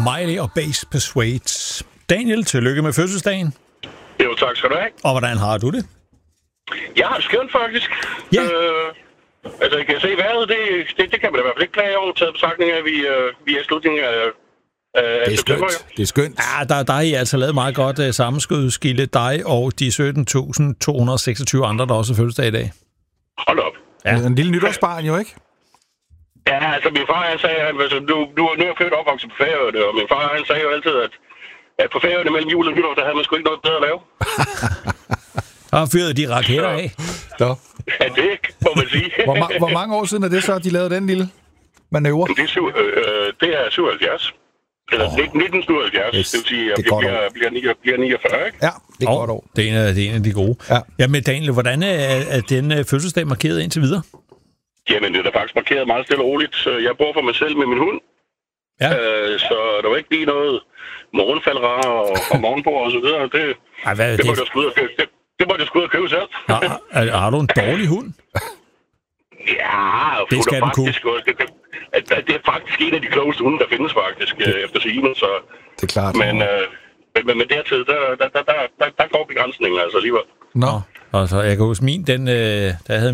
Miley og Bass Persuades. Daniel, tillykke med fødselsdagen. Jo, tak skal du have. Og hvordan har du det? Jeg har det skønt, faktisk. Ja. Altså, jeg kan se vejret, det kan man da i hvert fald ikke klage over, taget betragtning af, vi er i slutningen af Det er september. skønt. Det er skønt. Ja, der har I altså lavet meget godt sammenskudskilde, dig og de 17.226 andre, der også er fødselsdag i dag. Hold op. Ja. En lille nytårsbarn jo, ikke? Ja, altså min far, han sagde, altså, du er nu født og opvokset på Færøerne, og min far, han sagde jo altid, at på Færøerne mellem jul og nytår, der havde man sgu ikke noget bedre at lave. Og fyrede de raketter af. Så. Ja, det må man sige. Hvor mange år siden er det så, at de lavede den lille manøvre? Det er 77. Eller 1977, Yes, det vil sige, at det er bliver 49, ikke? Ja, det er godt år. Det er en af de gode. Ja. Jamen Daniel, hvordan er den fødselsdag markeret indtil videre? Jamen, det er da faktisk markeret meget stille og roligt. Jeg bor for mig selv med min hund. Ja. Så der var ikke lige noget morgenfaldere og morgenbord og så videre. Ej, hvad er Det det? må jeg sgu ud og købe selv. Har du en dårlig hund? Ja, Det skal den kunne. Det er faktisk en af de klogeste hunde, der findes faktisk, efter sigende. Så. Det er klart. Men dertid, der går begrænsningen altså alligevel. Nå. Altså, jeg kan huske min, der havde